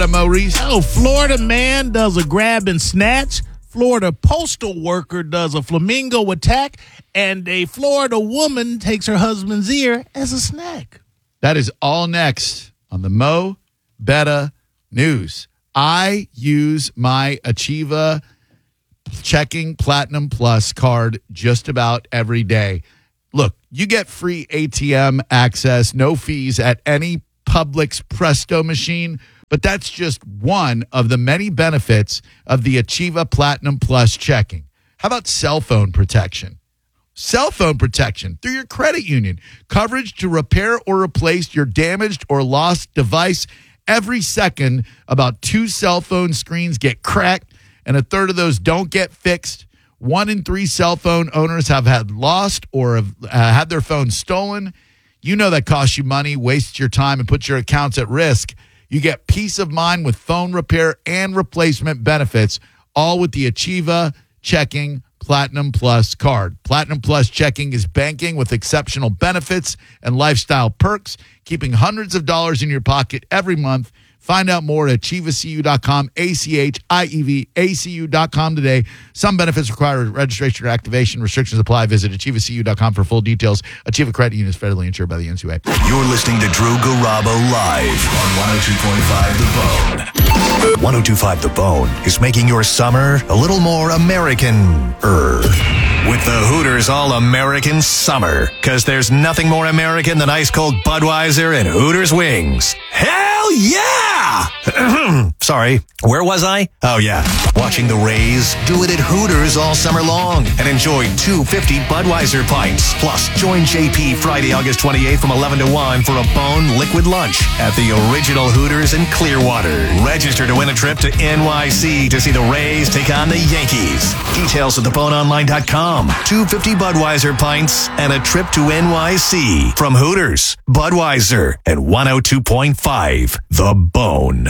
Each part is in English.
better, Maurice? Oh, Florida man does a grab and snatch. Florida postal worker does a flamingo attack. And a Florida woman takes her husband's ear as a snack. That is all next on the Mo Better News. I use my Achieva Checking Platinum Plus card just about every day. Look, you get free ATM access, no fees at any Publix Presto machine, but that's just one of the many benefits of the Achieva Platinum Plus checking. How about cell phone protection? Cell phone protection through your credit union. Coverage to repair or replace your damaged or lost device. Every second, about 2 cell phone screens get cracked, and a third of those don't get fixed. 1 in 3 cell phone owners have had lost or have had their phones stolen. You know that costs you money, wastes your time, and puts your accounts at risk. You get peace of mind with phone repair and replacement benefits, all with the Achieva Checking Platinum Plus card. Platinum Plus checking is banking with exceptional benefits and lifestyle perks, keeping hundreds of dollars in your pocket every month. Find out more at AchievaCU.com, AchievaCU.com today. Some benefits require registration or activation. Restrictions apply. Visit AchievaCU.com for full details. Achieva Credit Union is federally insured by the NCUA. You're listening to Drew Garabo live on 102.5 The Bone. 102.5 The Bone is making your summer a little more American-er. With the Hooters All-American Summer. Because there's nothing more American than ice-cold Budweiser and Hooters wings. Hell yeah! Sorry, where was I? Oh, yeah. Watching the Rays do it at Hooters all summer long and enjoy 250 Budweiser pints. Plus, join JP Friday, August 28th from 11 to 1 for a Bone Liquid Lunch at the original Hooters in Clearwater. Register to win a trip to NYC to see the Rays take on the Yankees. Details at theboneonline.com. 250 Budweiser pints and a trip to NYC from Hooters, Budweiser, and 102.5 The Bone.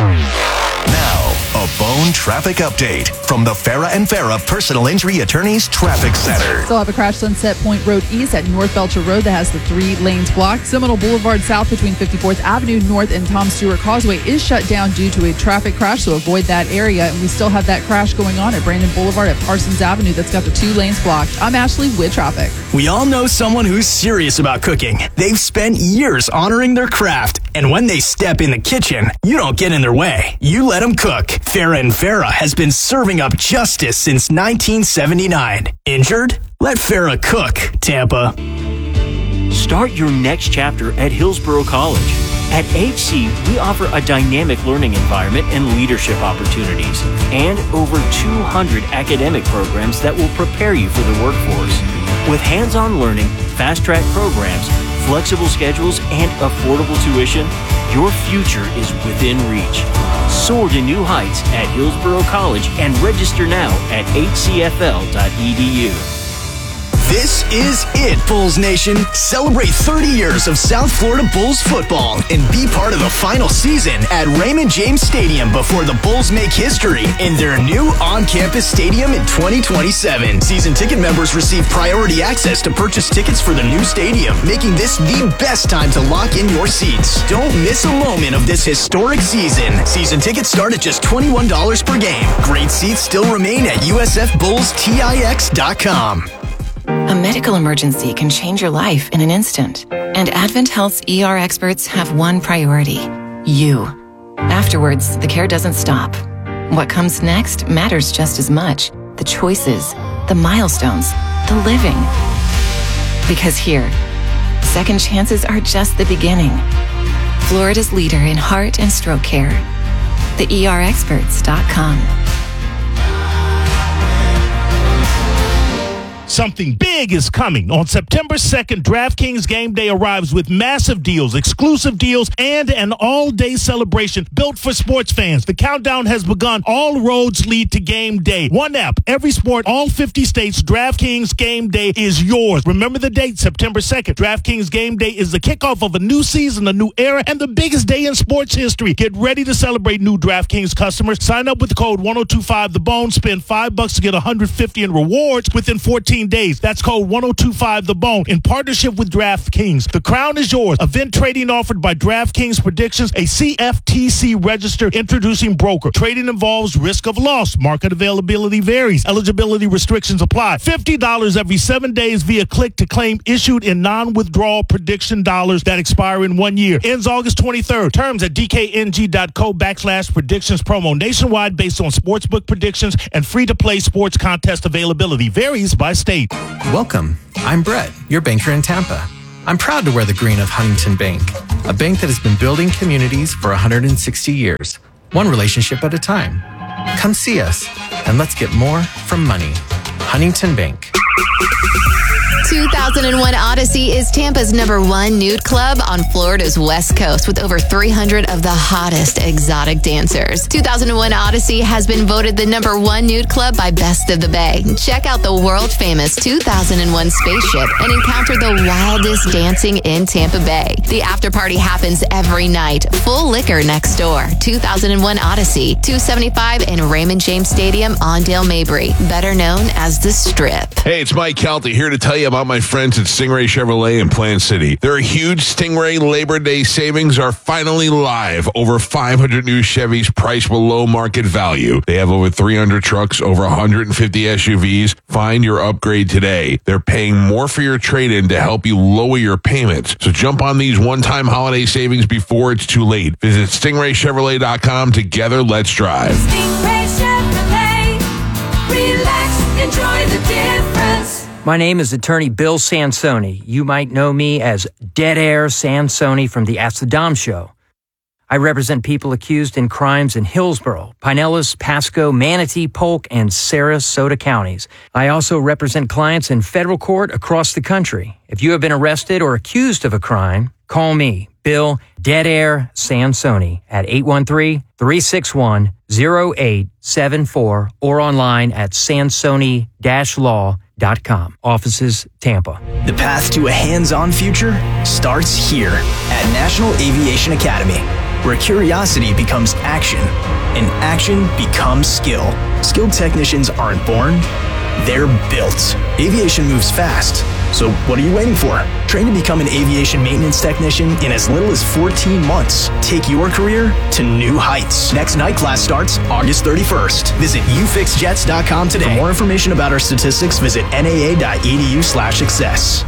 Now, a Bone traffic update from the Farah and Farah Personal Injury Attorneys Traffic Center. Still have a crash Sunset Point Road East at North Belcher Road that has the 3 lanes blocked. Seminole Boulevard South between 54th Avenue North and Tom Stewart Causeway is shut down due to a traffic crash, so avoid that area. And we still have that crash going on at Brandon Boulevard at Parsons Avenue that's got the 2 lanes blocked. I'm Ashley with traffic. We all know someone who's serious about cooking. They've spent years honoring their craft, and when they step in the kitchen, you don't get in their way. You let them cook. Farah and Farah has been serving up justice since 1979. Injured? Let Farah cook, Tampa. Start your next chapter at Hillsborough College. At HC, we offer a dynamic learning environment and leadership opportunities, and over 200 academic programs that will prepare you for the workforce. With hands-on learning, fast-track programs, flexible schedules, and affordable tuition, your future is within reach. Soar to new heights at Hillsborough College and register now at hcfl.edu. This is it, Bulls Nation. Celebrate 30 years of South Florida Bulls football and be part of the final season at Raymond James Stadium before the Bulls make history in their new on-campus stadium in 2027. Season ticket members receive priority access to purchase tickets for the new stadium, making this the best time to lock in your seats. Don't miss a moment of this historic season. Season tickets start at just $21 per game. Great seats still remain at usfbullstix.com. A medical emergency can change your life in an instant. And Advent Health's ER experts have one priority: you. Afterwards, the care doesn't stop. What comes next matters just as much. The choices, the milestones, the living. Because here, second chances are just the beginning. Florida's leader in heart and stroke care. TheERexperts.com. Something big is coming. On September 2nd, DraftKings Game Day arrives with massive deals, exclusive deals, and an all-day celebration built for sports fans. The countdown has begun. All roads lead to Game Day. One app, every sport, all 50 states. DraftKings Game Day is yours. Remember the date, September 2nd. DraftKings Game Day is the kickoff of a new season, a new era, and the biggest day in sports history. Get ready to celebrate new DraftKings customers. Sign up with the code 1025TheBone. Spend $5 to get $150 in rewards within 14 14 days. That's code 1025-THE-BONE in partnership with DraftKings. The crown is yours. Event trading offered by DraftKings Predictions, a CFTC registered introducing broker. Trading involves risk of loss. Market availability varies. Eligibility restrictions apply. $50 every 7 days via click to claim issued in non-withdrawal prediction dollars that expire in 1 year. Ends August 23rd. Terms at dkng.co/predictions promo. Nationwide based on sportsbook predictions and free-to-play sports contest availability. Varies by state. Welcome. I'm Brett, your banker in Tampa. I'm proud to wear the green of Huntington Bank, a bank that has been building communities for 160 years, one relationship at a time. Come see us, and let's get more from money. Huntington Bank. 2001 Odyssey is Tampa's #1 nude club on Florida's West Coast with over 300 of the hottest exotic dancers. 2001 Odyssey has been voted the #1 nude club by Best of the Bay. Check out the world-famous 2001 spaceship and encounter the wildest dancing in Tampa Bay. The after party happens every night. Full liquor next door. 2001 Odyssey, 275 in Raymond James Stadium on Dale Mabry, better known as The Strip. Hey, it's Mike Calta here to tell you about my friends at Stingray Chevrolet in Plant City. Their huge Stingray Labor Day savings are finally live. Over 500 new Chevys priced below market value. They have over 300 trucks, over 150 SUVs. Find your upgrade today. They're paying more for your trade-in to help you lower your payments. So jump on these one-time holiday savings before it's too late. Visit StingrayChevrolet.com. Together, let's drive. Stingray Chevrolet. Relax, enjoy the difference. My name is attorney Bill Sansoni. You might know me as Dead Air Sansoni from the Ask the Dom Show. I represent people accused in crimes in Hillsborough, Pinellas, Pasco, Manatee, Polk, and Sarasota counties. I also represent clients in federal court across the country. If you have been arrested or accused of a crime, call me, Bill Dead Air Sansoni, at 813-361-0874 or online at sansoni-law.com. Offices, Tampa. The path to a hands-on future starts here at National Aviation Academy, where curiosity becomes action and action becomes skill. Skilled technicians aren't born, they're built. Aviation moves fast, so what are you waiting for? Train to become an aviation maintenance technician in as little as 14 months. Take your career to new heights. Next night class starts August 31st. Visit ufixjets.com today. For more information about our statistics, visit naa.edu/success.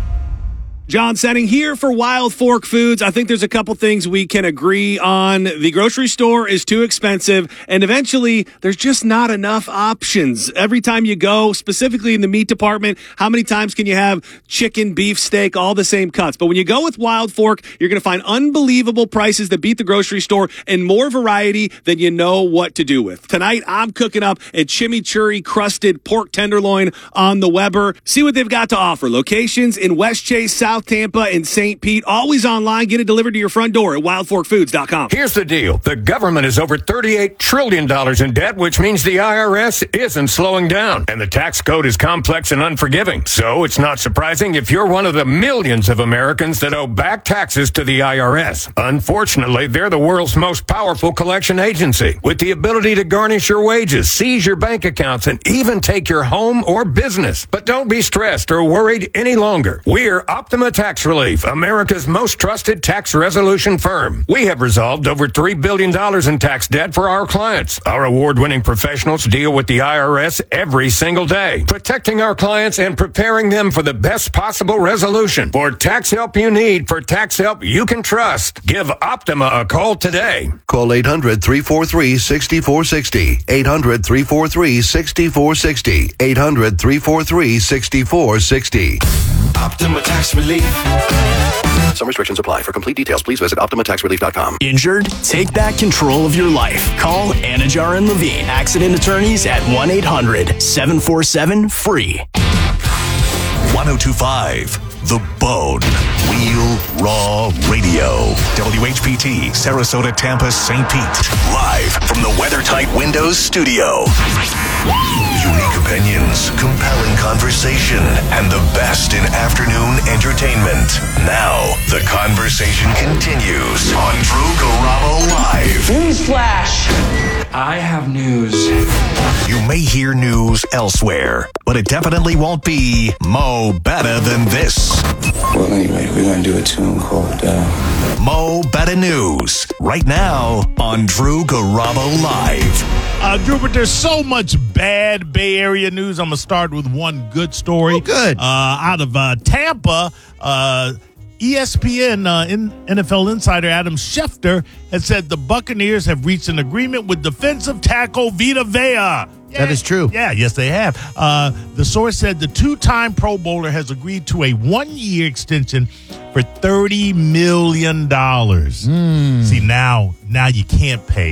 John Setting here for Wild Fork Foods. I think there's a couple things we can agree on. The grocery store is too expensive, and eventually there's just not enough options. Every time you go, specifically in the meat department, how many times can you have chicken, beef, steak, all the same cuts? But when you go with Wild Fork, you're going to find unbelievable prices that beat the grocery store and more variety than you know what to do with. Tonight, I'm cooking up a chimichurri crusted pork tenderloin on the Weber. See what they've got to offer. Locations in West Chase, South Tampa, and St. Pete. Always online. Get it delivered to your front door at wildforkfoods.com. Here's the deal. The government is over $38 trillion in debt, which means the IRS isn't slowing down. And the tax code is complex and unforgiving. So it's not surprising if you're one of the millions of Americans that owe back taxes to the IRS. Unfortunately, they're the world's most powerful collection agency, with the ability to garnish your wages, seize your bank accounts, and even take your home or business. But don't be stressed or worried any longer. We're Optima Tax Relief, America's most trusted tax resolution firm. We have resolved over $3 billion in tax debt for our clients. Our award-winning professionals deal with the IRS every single day, protecting our clients and preparing them for the best possible resolution. For tax help you need, for tax help you can trust, give Optima a call today. Call 800-343-6460. 800-343-6460. 800-343-6460. Optima Tax Relief. Some restrictions apply. For complete details, please visit OptimaTaxRelief.com. Injured? Take back control of your life. Call Anajar and Levine Accident Attorneys at 1-800-747-FREE. 1025 The Bone. Real Raw Radio. WHPT, Sarasota, Tampa, St. Pete. Live from the WeatherTight Windows studio. Unique opinions, compelling conversation, and the best in afternoon entertainment. Now, the conversation continues on Drew Garabo Live. Newsflash! I have news. You may hear news elsewhere, but it definitely won't be Mo Better Than This. Well, anyway, we're going to do a tune called Mo Better News, right now on Drew Garabo Live. Drew, but there's so much bad Bay Area news. I'm going to start with one good story. Oh, good. Out of Tampa, ESPN NFL insider Adam Schefter has said the Buccaneers have reached an agreement with defensive tackle Vita Vea. Yeah, that is true. Yeah, yes, they have. The source said the two-time Pro Bowler has agreed to a one-year extension for $30 million. See, now you can't pay